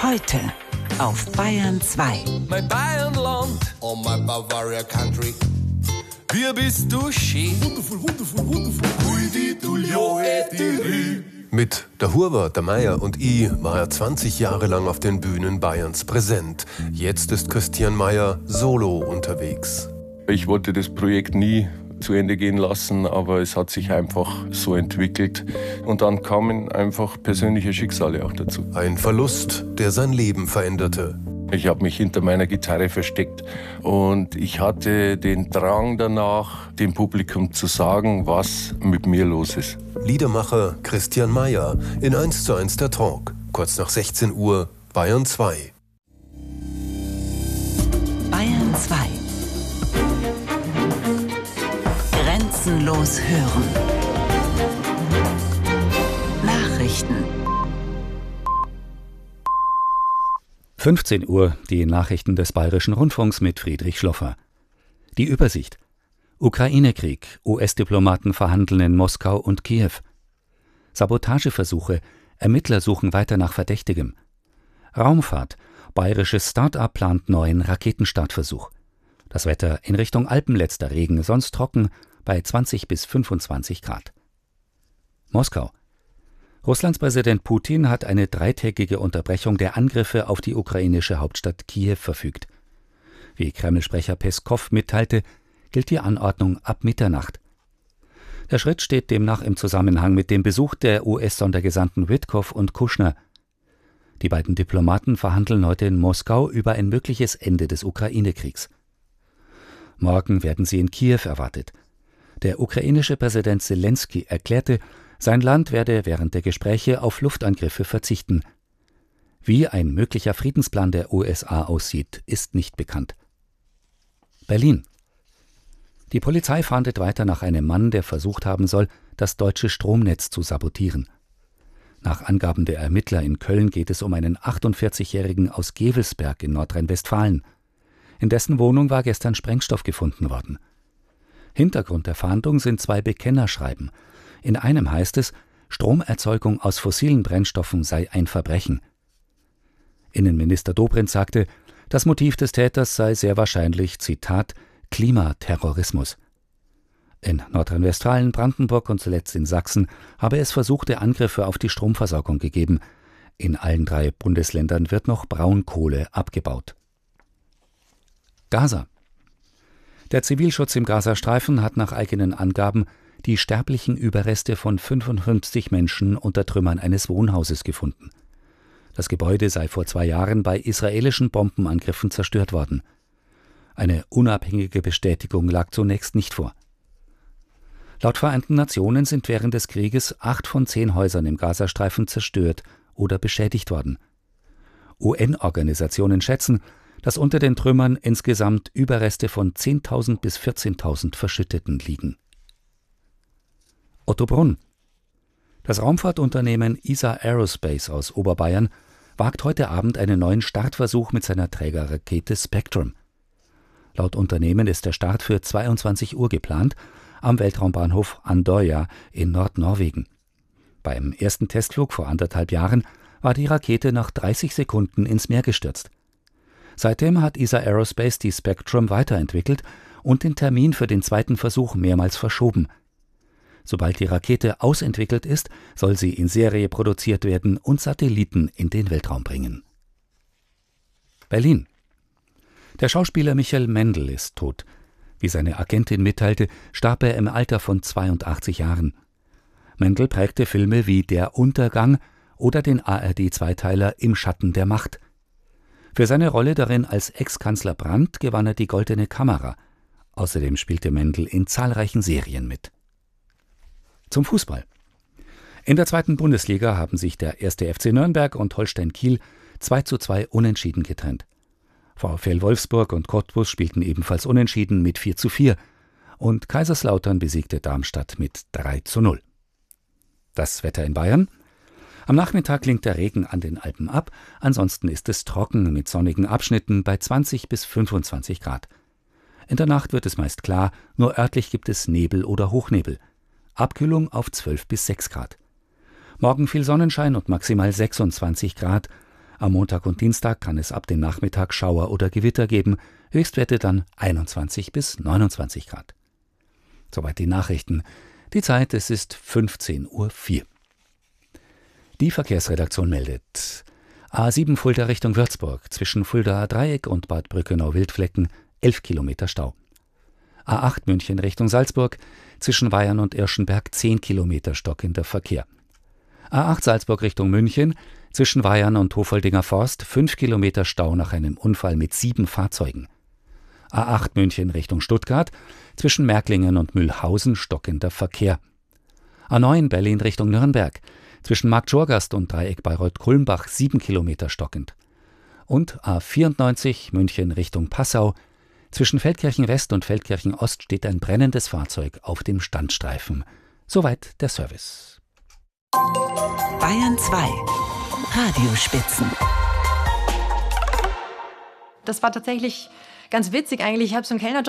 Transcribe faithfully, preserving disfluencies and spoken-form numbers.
Heute auf Bayern zwei. Mein Bayernland, oh my Bavaria country. wie bist du schön. Wonderful, wonderful, wonderful. Hui, du Joe, Mit der Huber, der Meier und ich war er zwanzig Jahre lang auf den Bühnen Bayerns präsent. Jetzt ist Christian Meier solo unterwegs. Ich wollte das Projekt nie zu Ende gehen lassen, aber es hat sich einfach so entwickelt. Und dann kamen einfach persönliche Schicksale auch dazu. Ein Verlust, der sein Leben veränderte. Ich habe mich hinter meiner Gitarre versteckt und ich hatte den Drang danach, dem Publikum zu sagen, was mit mir los ist. Liedermacher Christian Meier in eins zu eins der Talk. Kurz nach sechzehn Uhr, Bayern zwei. Bayern zwei. Grenzenlos hören. Nachrichten. fünfzehn Uhr, die Nachrichten des Bayerischen Rundfunks mit Friedrich Schloffer. Die Übersicht. Ukraine-Krieg, U S-Diplomaten verhandeln in Moskau und Kiew. Sabotageversuche, Ermittler suchen weiter nach Verdächtigem. Raumfahrt, bayerisches Start-up plant neuen Raketenstartversuch. Das Wetter in Richtung Alpen, letzter Regen, sonst trocken, bei zwanzig bis fünfundzwanzig Grad. Moskau. Russlands Präsident Putin hat eine dreitägige Unterbrechung der Angriffe auf die ukrainische Hauptstadt Kiew verfügt. Wie Kreml-Sprecher Peskow mitteilte, gilt die Anordnung ab Mitternacht. Der Schritt steht demnach im Zusammenhang mit dem Besuch der U S-Sondergesandten Witkow und Kushner. Die beiden Diplomaten verhandeln heute in Moskau über ein mögliches Ende des Ukraine-Kriegs. Morgen werden sie in Kiew erwartet. Der ukrainische Präsident Selenskyj erklärte, sein Land werde während der Gespräche auf Luftangriffe verzichten. Wie ein möglicher Friedensplan der U S A aussieht, ist nicht bekannt. Berlin. Die Polizei fahndet weiter nach einem Mann, der versucht haben soll, das deutsche Stromnetz zu sabotieren. Nach Angaben der Ermittler in Köln geht es um einen achtundvierzigjährigen aus Gevelsberg in Nordrhein-Westfalen. In dessen Wohnung war gestern Sprengstoff gefunden worden. Hintergrund der Fahndung sind zwei Bekennerschreiben. In einem heißt es, Stromerzeugung aus fossilen Brennstoffen sei ein Verbrechen. Innenminister Dobrindt sagte, das Motiv des Täters sei sehr wahrscheinlich, Zitat, Klimaterrorismus. In Nordrhein-Westfalen, Brandenburg und zuletzt in Sachsen habe es versuchte Angriffe auf die Stromversorgung gegeben. In allen drei Bundesländern wird noch Braunkohle abgebaut. Gaza. Der Zivilschutz im Gazastreifen hat nach eigenen Angaben die sterblichen Überreste von fünfundfünfzig Menschen unter Trümmern eines Wohnhauses gefunden. Das Gebäude sei vor zwei Jahren bei israelischen Bombenangriffen zerstört worden. Eine unabhängige Bestätigung lag zunächst nicht vor. Laut Vereinten Nationen sind während des Krieges acht von zehn Häusern im Gazastreifen zerstört oder beschädigt worden. U N-Organisationen schätzen, dass unter den Trümmern insgesamt Überreste von zehntausend bis vierzehntausend Verschütteten liegen. Ottobrunn. Das Raumfahrtunternehmen E S A Aerospace aus Oberbayern wagt heute Abend einen neuen Startversuch mit seiner Trägerrakete Spectrum. Laut Unternehmen ist der Start für zweiundzwanzig Uhr geplant, am Weltraumbahnhof Andøya in Nordnorwegen. Beim ersten Testflug vor anderthalb Jahren war die Rakete nach dreißig Sekunden ins Meer gestürzt. Seitdem hat E S A Aerospace die Spectrum weiterentwickelt und den Termin für den zweiten Versuch mehrmals verschoben. Sobald die Rakete ausentwickelt ist, soll sie in Serie produziert werden und Satelliten in den Weltraum bringen. Berlin. Der Schauspieler Michael Mendl ist tot. Wie seine Agentin mitteilte, starb er im Alter von zweiundachtzig Jahren. Mendl prägte Filme wie Der Untergang oder den A R D-Zweiteiler Im Schatten der Macht. Für seine Rolle darin als Ex-Kanzler Brandt gewann er die Goldene Kamera. Außerdem spielte Mendl in zahlreichen Serien mit. Zum Fußball. In der zweiten Bundesliga haben sich der erste F C Nürnberg und Holstein Kiel zwei zu zwei unentschieden getrennt. VfL Wolfsburg und Cottbus spielten ebenfalls unentschieden mit vier zu vier und Kaiserslautern besiegte Darmstadt mit drei zu null. Das Wetter in Bayern. Am Nachmittag klingt der Regen an den Alpen ab, ansonsten ist es trocken mit sonnigen Abschnitten bei zwanzig bis fünfundzwanzig Grad. In der Nacht wird es meist klar, nur örtlich gibt es Nebel oder Hochnebel. Abkühlung auf zwölf bis sechs Grad. Morgen viel Sonnenschein und maximal sechsundzwanzig Grad. Am Montag und Dienstag kann es ab dem Nachmittag Schauer oder Gewitter geben, Höchstwerte dann einundzwanzig bis neunundzwanzig Grad. Soweit die Nachrichten. Die Zeit, es ist fünfzehn Uhr vier. Die Verkehrsredaktion meldet: A sieben Fulda Richtung Würzburg, zwischen Fuldaer Dreieck und Bad Brückenau-Wildflecken, elf Kilometer Stau. A acht München Richtung Salzburg, zwischen Weyern und Irschenberg, zehn Kilometer stockender Verkehr. A acht Salzburg Richtung München, zwischen Weyern und Hofoldinger Forst, fünf Kilometer Stau nach einem Unfall mit sieben Fahrzeugen. A acht München Richtung Stuttgart, zwischen Märklingen und Mühlhausen, stockender Verkehr. A neun Berlin Richtung Nürnberg, zwischen Marktschorgast und Dreieck Bayreuth-Kulmbach, sieben Kilometer stockend. Und A vierundneunzig München Richtung Passau, zwischen Feldkirchen West und Feldkirchen Ost steht ein brennendes Fahrzeug auf dem Standstreifen. Soweit der Service. Bayern zwei. Radiospitzen. Das war tatsächlich ganz witzig eigentlich. Ich habe so einen Kellnerjob